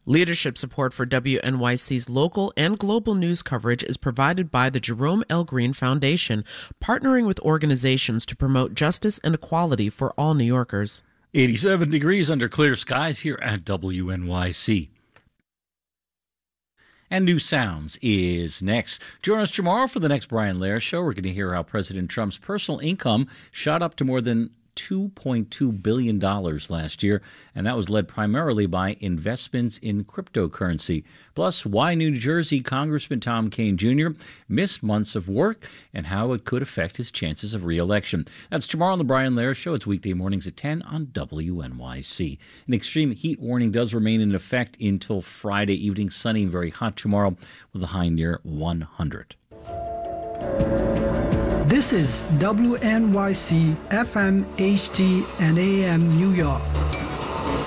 Leadership support for WNYC's local and global news coverage is provided by the Jerome L. Green Foundation, partnering with organizations to promote justice and equality for all New Yorkers. 87 degrees under clear skies here at WNYC. And New Sounds is next. Join us tomorrow for the next Brian Lehrer Show. We're going to hear how President Trump's personal income shot up to more than $2.2 billion last year, and that was led primarily by investments in cryptocurrency. Plus, why New Jersey Congressman Tom Kean Jr. missed months of work and how it could affect his chances of re-election. That's tomorrow on the Brian Lehrer Show. It's weekday mornings at 10 on WNYC. An extreme heat warning does remain in effect until Friday evening. Sunny and very hot tomorrow with a high near 100. This is WNYC FM, HD, and AM New York.